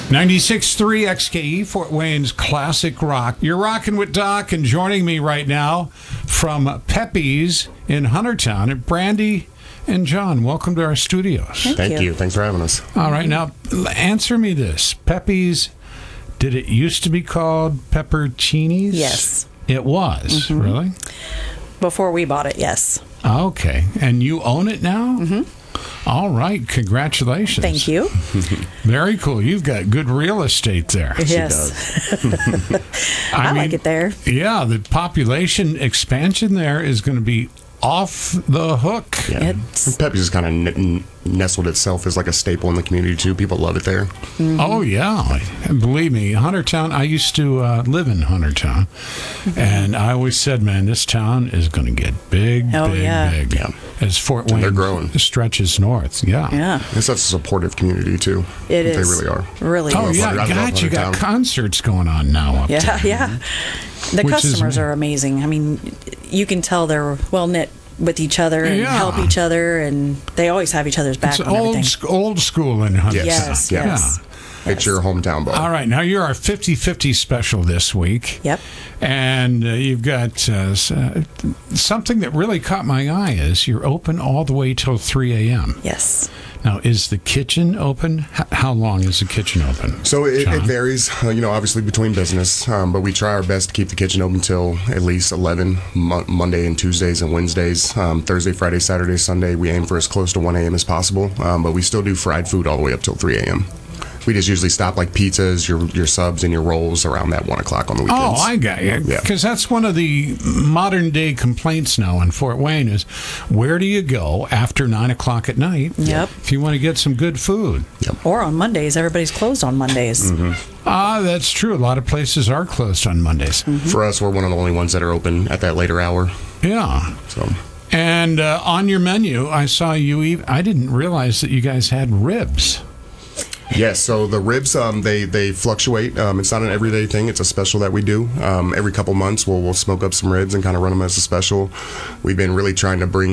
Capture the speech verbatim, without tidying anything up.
ninety-six point three X K E, Fort Wayne's Classic Rock. You're rocking with Doc, and joining me right now from Pepe's in Huntertown, Brandy and John. Welcome to our studios. Thank, Thank you. you. Thanks for having us. All right, now answer me this. Pepe's, did it used to be called Peppercinis? Yes. It was, Mm-hmm. really? Before we bought it, yes. Okay, and you own it now? Mm-hmm. All right, congratulations. Thank you. Very cool. You've got good real estate there. Yes. I, I mean, like it there. Yeah, the population expansion there is going to be off the hook. Yeah. It's- Pepe's just kind of n- nestled itself as like a staple in the community too. People love it there. Mm-hmm. Oh, yeah. And believe me, Huntertown, I used to uh, live in Huntertown. Mm-hmm. And I always said, man, this town is going to get big, Oh, big, yeah. big. Yeah. As Fort And Wayne they're growing. stretches north. Yeah. Yeah. It's such a supportive community too. It they is. really are. Really Oh, is. yeah. I love God, you got Huntertown. concerts going on now up Yeah, there. yeah. The Which is customers neat. are amazing. I mean, you can tell they're well knit with each other and Yeah. help each other, and they always have each other's back It's on old, everything. sc- old school in Huntertown. Yes, Yeah. yes. It's your hometown bar. All right, now you're our fifty-fifty special this week. Yep. And uh, you've got uh, s- uh, something that really caught my eye is you're open all the way till three a.m. Yes. Now, is the kitchen open? H- how long is the kitchen open? So it, it John? varies, uh, you know, obviously between business, um, but we try our best to keep the kitchen open till at least eleven, Mo- Monday and Tuesdays and Wednesdays. Um, Thursday, Friday, Saturday, Sunday, we aim for as close to one a.m. as possible, um, but we still do fried food all the way up till three a.m. We just usually stop like pizzas, your your subs, and your rolls around that one o'clock on the weekends. Oh, I got you. Yeah. Because that's one of the modern day complaints now in Fort Wayne is where do you go after nine o'clock at night? Yep. If you want to get some good food. Or on Mondays. Everybody's closed on Mondays. Mm-hmm. Ah, that's true. A lot of places are closed on Mondays. For us, we're one of the only ones that are open at that later hour. Yeah. So And uh, on your menu, I saw you. Eat, I didn't realize that you guys had ribs. yes, so the ribs um, they they fluctuate. Um, it's not an everyday thing. It's a special that we do. Um, every couple months, we'll we'll smoke up some ribs and kind of run them as a special. We've been really trying to bring